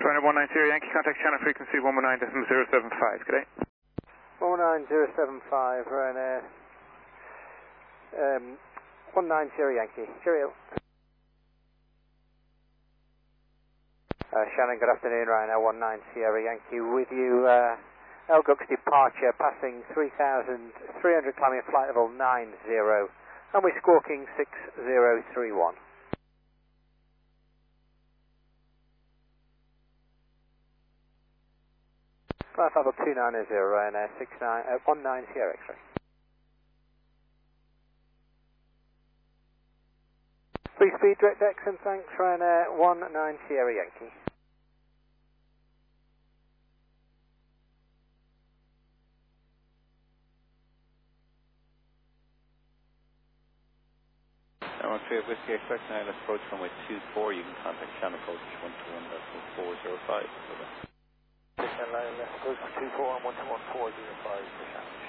Ryanair 190 Yankee, contact channel frequency 119.075, good day. 19075, Ryanair 190 Yankee, cheerio. Shannon, good afternoon, Ryanair 190 Yankee with you. Elgux departure, passing 3,300, climbing flight level 90, and we're squawking 6031. Flight level 290, Ryanair 190 X-ray. Free speed, direct Exxon, thanks, Ryanair 190 Yankee. I want to Whiskey Express 9, approach runway 24, you can contact channel code 121.405. Approach 24 on 121.405.